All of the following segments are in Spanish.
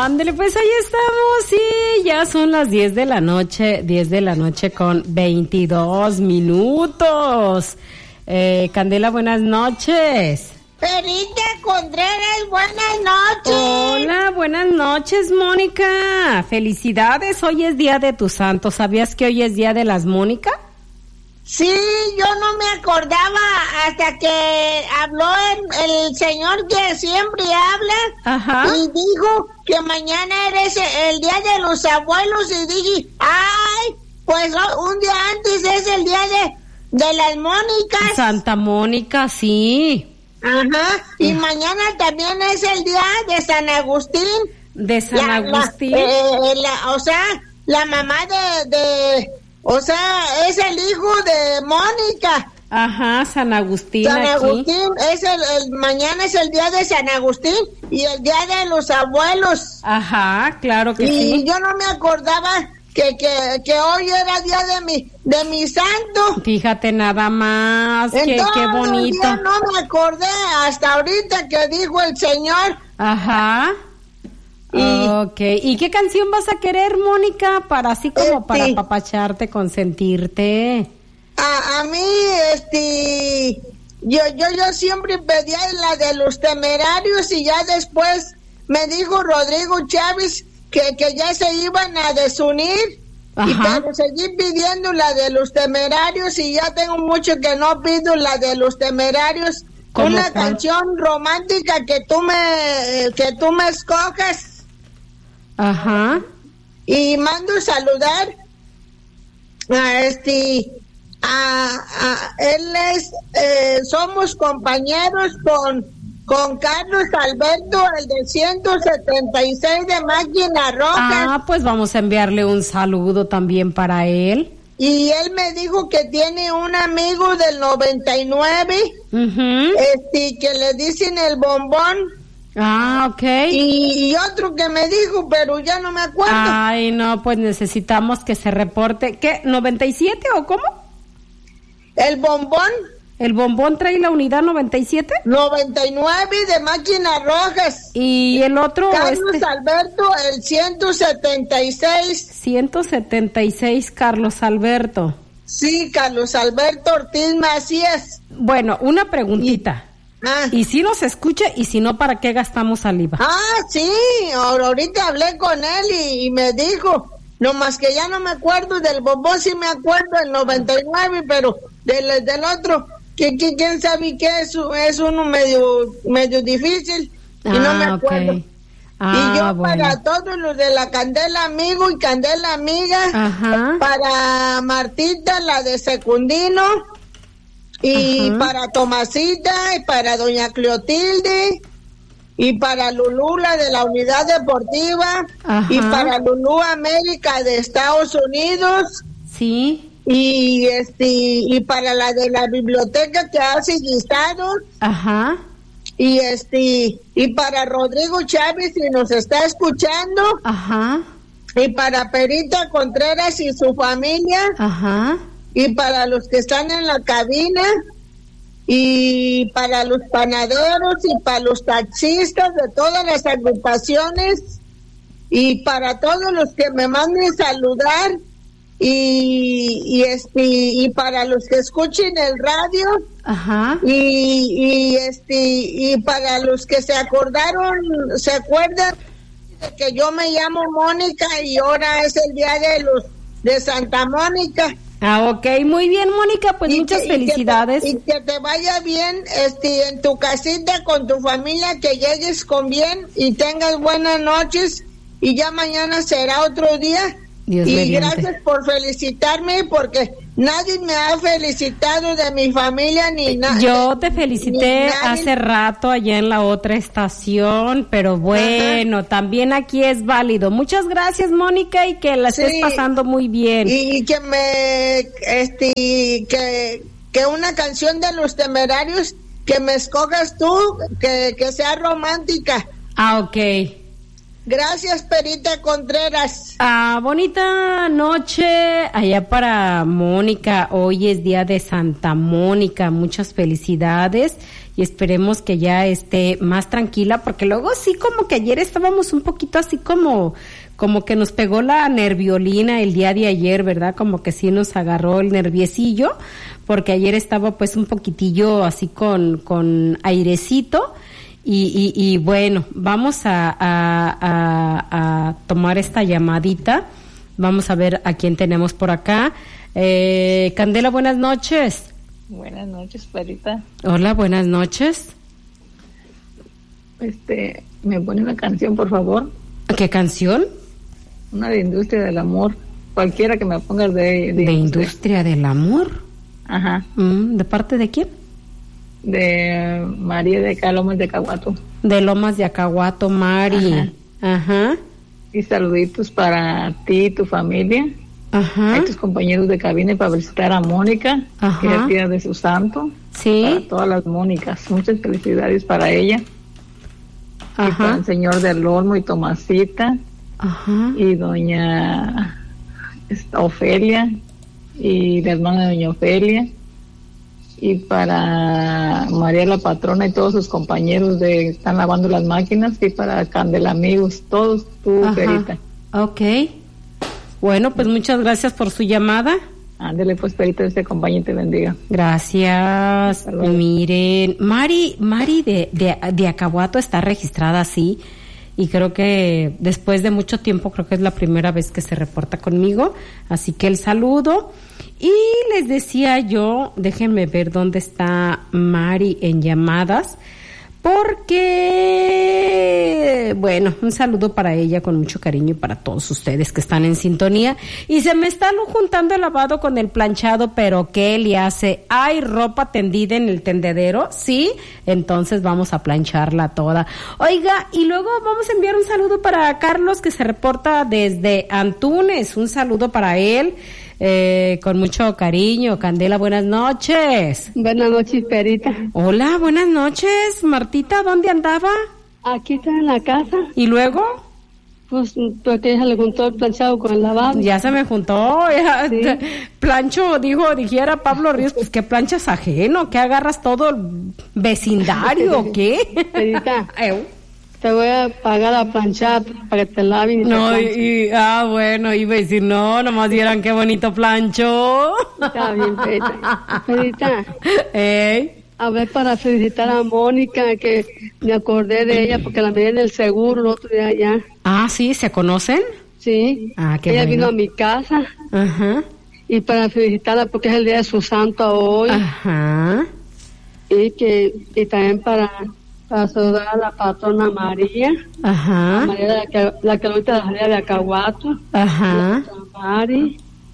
Ándale, pues ahí estamos, sí, ya son las 10 de la noche con 22 minutos. Candela, buenas noches. Perita Contreras, buenas noches. Hola, buenas noches, Mónica. Felicidades, hoy es Día de tu Santo. ¿Sabías que hoy es Día de las Mónica? Sí, yo no me acordaba hasta que habló el señor que siempre habla. Ajá. Y dijo que mañana era el Día de los Abuelos y dije, ay, pues un día antes es el Día de las Mónicas. Santa Mónica, sí. Ajá, y mañana también es el Día de San Agustín. De San Agustín. La mamá o sea, es el hijo de Mónica. Ajá, San Agustín. San aquí. Agustín, mañana es el Día de San Agustín y el Día de los Abuelos. Ajá, claro que sí. Y yo no me acordaba que hoy era día de mi santo. Fíjate nada más, qué bonito. Yo no me acordé hasta ahorita que dijo el señor. Ajá. Okay. ¿Y qué canción vas a querer, Mónica? Para así como para apapacharte, consentirte. A mí, yo siempre pedía la de los Temerarios y ya después me dijo Rodrigo Chávez que ya se iban a desunir. Ajá. Y pero seguí pidiendo la de los Temerarios y ya tengo mucho que no pido la de los Temerarios. Una canción romántica que tú me escojas. Ajá. Y mando saludar a él somos compañeros con Carlos Alberto, el de 176 de Máquina Roja. Ah, pues vamos a enviarle un saludo también para él. Y él me dijo que tiene un amigo del 99, que le dicen el Bombón. Ah, okay. Y otro que me dijo, pero ya no me acuerdo. Ay, no, pues necesitamos que se reporte. ¿Qué? ¿97 o cómo? El Bombón. ¿El Bombón trae la unidad 97? 99 de Máquinas Rojas. ¿Y el otro? Carlos Alberto, el 176. 176, Carlos Alberto. Sí, Carlos Alberto Ortiz Macías. Bueno, una preguntita. ¿Y si nos escucha y si no, para qué gastamos saliva? Ah, sí, ahorita hablé con él y me dijo, nomás que ya no me acuerdo del Bombón, sí me acuerdo del 99, pero del otro, que quién sabe qué es uno medio difícil y no me acuerdo. Okay. Y yo para todos los de la Candela Amigo y Candela Amiga, para Martita, la de Secundino, y para Tomasita, y para Doña Cleotilde, y para Lulú, la de la Unidad Deportiva, y para Lulú América de Estados Unidos. Sí. Y para la de la biblioteca que hace guisados. Ajá. Y para Rodrigo Chávez, si nos está escuchando. Ajá. Y para Perita Contreras y su familia. Ajá. Y para los que están en la cabina, y para los panaderos, y para los taxistas de todas las agrupaciones, y para todos los que me manden saludar, y para los que escuchen el radio, y para los que se acuerdan de que yo me llamo Mónica y ahora es el día de Santa Mónica. Ah, ok, muy bien, Mónica, pues muchas felicidades. Y que te vaya bien en tu casita con tu familia, que llegues con bien y tengas buenas noches, y ya mañana será otro día. Dios y mediante. Gracias por felicitarme, porque nadie me ha felicitado de mi familia ni nada. Yo te felicité hace rato allá en la otra estación, pero bueno, también aquí es válido. Muchas gracias, Mónica, y que la estés pasando muy bien. Y que una canción de los Temerarios que me escogas tú, que sea romántica. Ah, ok. Gracias, Perita Contreras. Bonita noche allá para Mónica. Hoy es día de Santa Mónica. Muchas felicidades. y esperemos que ya esté más tranquila, porque luego sí como que ayer estábamos un poquito así como que nos pegó la nerviolina el día de ayer, ¿verdad? Como que sí nos agarró el nerviecillo, porque ayer estaba pues un poquitillo así con airecito. Y bueno, vamos a tomar esta llamadita. Vamos a ver a quién tenemos por acá. Candela, buenas noches. Buenas noches, Perita. Hola, buenas noches. ¿Me pone una canción, por favor? ¿Qué canción? Una de Industria del Amor. Cualquiera que me pongas de Industria del Amor. Ajá. ¿De parte de quién? De María de acá, Lomas de Acahuato. De Lomas de Acahuato, Mari. Ajá. Y saluditos para ti y tu familia. Ajá. A tus compañeros de cabina, y para visitar a Mónica, Ajá. que es día de su santo. Sí. Para todas las Mónicas. Muchas felicidades para ella. Ajá. Y para el señor del Olmo y Tomasita. Ajá. Y doña Ofelia. Y la hermana de doña Ofelia. Y para María la patrona y todos sus compañeros de están lavando las máquinas, y para Candela amigos, todos, tú, Perita. Ok. Bueno, pues muchas gracias por su llamada. Ándele pues, Perita, este compañero te bendiga. Gracias. Miren, Mari de Acahuato está registrada así, y creo que después de mucho tiempo, creo que es la primera vez que se reporta conmigo, así que el saludo. Y les decía yo, déjenme ver dónde está Mari en llamadas, porque, bueno, un saludo para ella con mucho cariño y para todos ustedes que están en sintonía. Y se me está juntando el lavado con el planchado, pero ¿qué le hace? ¿Hay ropa tendida en el tendedero? Sí, entonces vamos a plancharla toda. Oiga, y luego vamos a enviar un saludo para Carlos, que se reporta desde Antunes. Un saludo para él. Con mucho cariño. Candela, buenas noches. Buenas noches, Perita. Hola, buenas noches. Martita, ¿dónde andaba? Aquí está en la casa. ¿Y luego? Pues porque ella le juntó el planchado con el lavado. Ya se me juntó. Ya, sí. Plancho, dijera Pablo Ríos, pues ¿qué planchas ajeno? ¿Qué agarras todo el vecindario o qué? Perita. Te voy a pagar a planchar para que te laven y no, te bueno, iba a decir, no, nomás vieran qué bonito plancho. Está bien, Perita. Perita. ¿Eh? A ver, para felicitar a Mónica, que me acordé de ella porque la miré en el seguro el otro día allá. Ah, ¿sí? ¿Se conocen? Sí. Ah, qué ella bueno. vino a mi casa. Ajá. Y para felicitarla porque es el día de su santo hoy. Ajá. Y también para saludar a la patrona María. Ajá. María, la que ahorita salía de Acahuato. Ajá. Mari.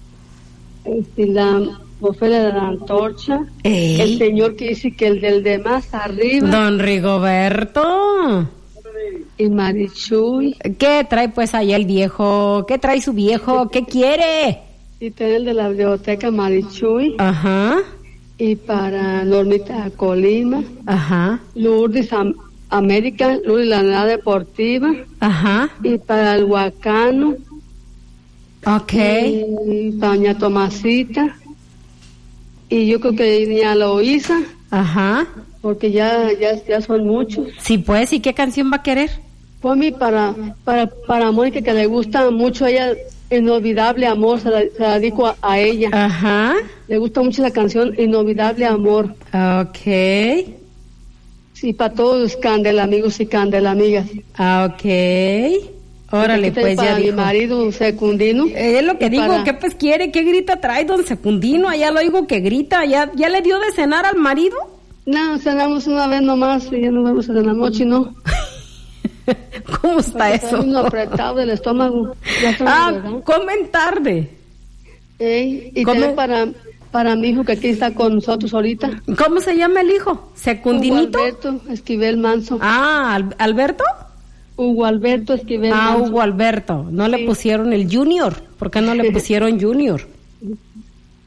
La Ofelia de la Antorcha. Ey. El señor que dice que el del de más arriba. Don Rigoberto. Y Marichuy. ¿Qué trae pues allá el viejo? ¿Qué trae su viejo? ¿Qué quiere? Y también el de la biblioteca Marichuy. Ajá. Y para Normita Colima. Ajá. Lourdes América, Lourdes la Nada Deportiva. Ajá. Y para el Huacano. Ok. Y para doña Tomasita. Y yo creo que doña Loísa. Ajá. Porque ya son muchos. Sí, pues, ¿y qué canción va a querer? Pues mí para Mónica, que le gusta mucho a ella, Inolvidable Amor, se la dedico a ella. Ajá. Le gusta mucho la canción Inolvidable Amor. Ok. Sí, para todos los Candela amigos y Candela amigas. Ok. Órale, pues para ya mi dijo. marido Secundino. Es lo que digo, ¿qué pues quiere? ¿Qué grita trae don Secundino? Allá lo oigo que grita. ¿Ya le dio de cenar al marido? No, cenamos una vez nomás y ya nos vemos en la noche, ¿no? ¿Cómo está eso? Está apretado del estómago. Comen tarde. Y también para mi hijo que aquí está con nosotros ahorita. ¿Cómo se llama el hijo? ¿Secundinito? Hugo Alberto Esquivel Manso. Ah, ¿Alberto? Hugo Alberto Esquivel Manso. Hugo Alberto. No le pusieron el Junior. ¿Por qué no le pusieron Junior?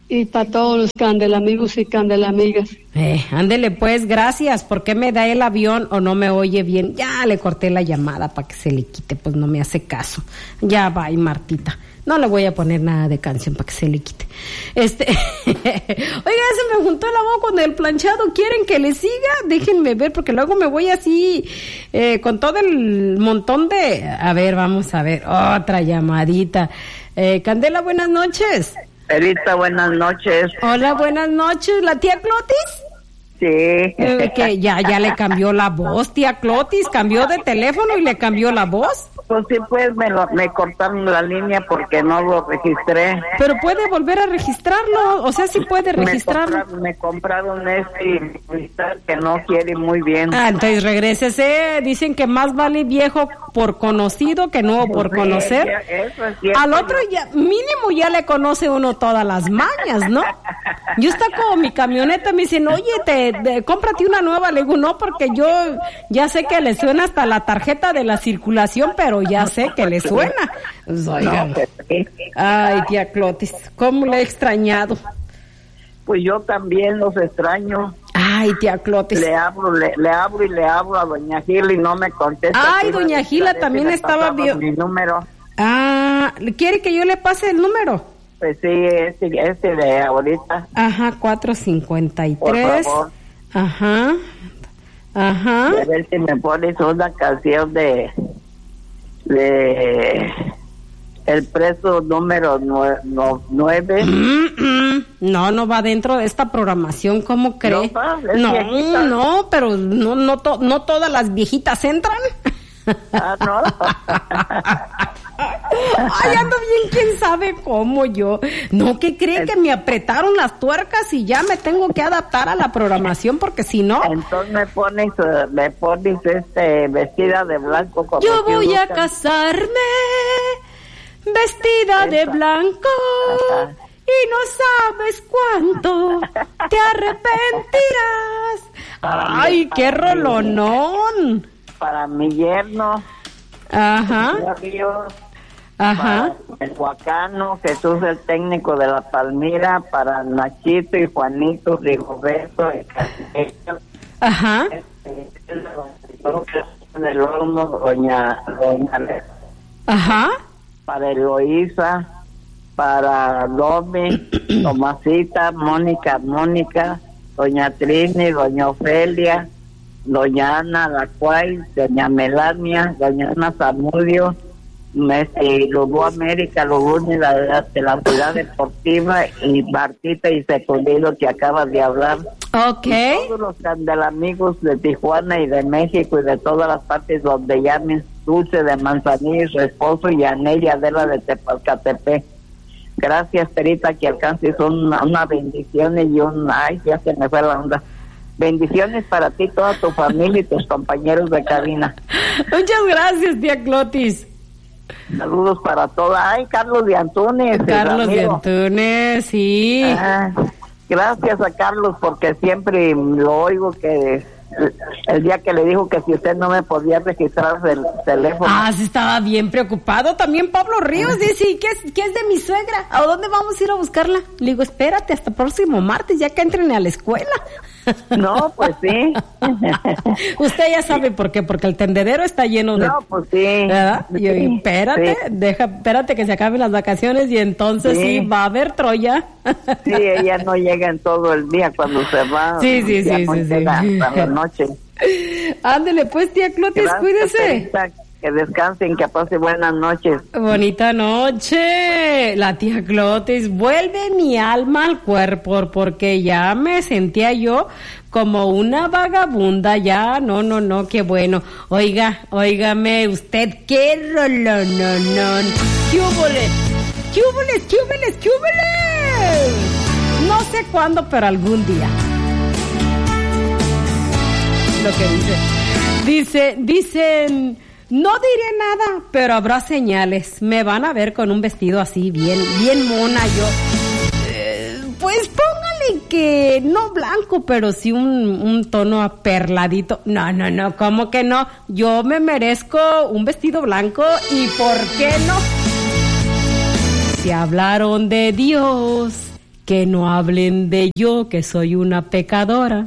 y para todos los candelamigos y candelamigas. Ándele pues, gracias. ¿Por qué me da el avión o no me oye bien? Ya le corté la llamada para que se le quite, pues no me hace caso. Ya va, y Martita. No le voy a poner nada de canción para que se le quite. Oiga, se me juntó la voz con el planchado. ¿Quieren que le siga? Déjenme ver, porque luego me voy así con todo el montón de... A ver, vamos a ver. Otra llamadita. Candela, buenas noches. Perita, buenas noches. Hola, buenas noches. ¿La tía Clotis? Sí. Que ya le cambió la voz, tía Clotis. Cambió de teléfono y le cambió la voz. Pues sí, pues me cortaron la línea porque no lo registré. Pero puede volver a registrarlo, o sea, sí puede registrarlo. Me compraron cristal que no quiere muy bien. Entonces regrésese. Dicen que más vale viejo por conocido que nuevo por conocer. Eso es cierto. Al otro ya, mínimo ya le conoce uno todas las mañas, ¿no? Yo está como mi camioneta, me dicen, oye, cómprate una nueva. Le digo, no, porque yo ya sé que le suena hasta la tarjeta de la circulación, pero ya sé que le suena. Pues, oigan. Ay, tía Clotis, ¿cómo le he extrañado? Pues yo también los extraño. Ay, tía Clotis. Le abro a doña Gila y no me contesta. Ay, doña Gila también estaba bien. Mi número. ¿Quiere que yo le pase el número? Pues sí, este de ahorita. Ajá, 453. Por favor. Ajá. A ver si me pones una canción de el preso número 9. No va dentro de esta programación, ¿cómo cree? No, pero no todas las viejitas entran. No. Ay, ando bien, quién sabe cómo yo. No, ¿qué cree? Que me apretaron las tuercas y ya me tengo que adaptar a la programación, porque si no... Entonces me pones vestida de blanco. Como yo voy a casarme vestida de blanco. Ajá. Y no sabes cuánto te arrepentirás. Ay, qué rolonón. Para mi yerno. Ajá. Para el Huacano, Jesús el técnico de la Palmira, para Nachito y Juanito, Rigoberto y Castillo. Ajá. El horno, doña Ajá. Para Eloísa, para Domi, Tomasita, Mónica, doña Trini, doña Ofelia, doña Ana Lacuay, doña Melania, doña Ana Zamudio, Lobó América, Lobó de la Ciudad Deportiva, y Martita y Secundino, que acabas de hablar. Okay. Y todos los candelamigos de Tijuana y de México y de todas las partes donde llamen, Dulce de Manzanillo, su esposo, y Anelia Adela de Tepalcatepec. Gracias, Perita, que alcances una bendición y ay, ya se me fue la onda. Bendiciones para ti, toda tu familia y tus compañeros de cabina. Muchas gracias, tía Clotis. Saludos para todos. Ay, Carlos de Antunes. Carlos de Antunes, sí. Gracias a Carlos, porque siempre lo oigo que el día que le dijo que si usted no me podía registrar el teléfono. Sí, estaba bien preocupado. También Pablo Ríos dice, ¿qué es de mi suegra? ¿A dónde vamos a ir a buscarla? Le digo, espérate hasta el próximo martes, ya que entren a la escuela. No, pues sí. Usted ya sabe por qué, porque el tendedero está lleno de... No, pues sí. ¿Verdad? Y espérate, espérate que se acaben las vacaciones y entonces sí va a haber Troya. Sí, ella no llega en todo el día cuando se va. Sí. Hasta la noche. Ándele pues, tía Clotis, gracias, cuídese. Perita, que descansen, que pase buenas noches. Bonita noche. La tía Clotis, vuelve mi alma al cuerpo, porque ya me sentía yo como una vagabunda, ya, no, qué bueno. Óigame usted, qué rolononón. ¿Qué húboles? No sé cuándo, pero algún día. Lo que dicen, no diré nada, pero habrá señales. Me van a ver con un vestido así, bien mona yo. Pues póngale que no blanco, pero sí un tono aperladito. No, ¿cómo que no? Yo me merezco un vestido blanco, y ¿por qué no? Si hablaron de Dios, que no hablen de yo, que soy una pecadora.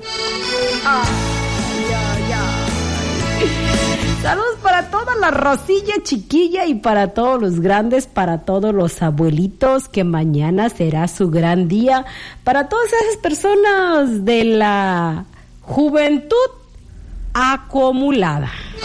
Saludos para toda la Rosilla chiquilla y para todos los grandes, para todos los abuelitos, que mañana será su gran día, para todas esas personas de la juventud acumulada.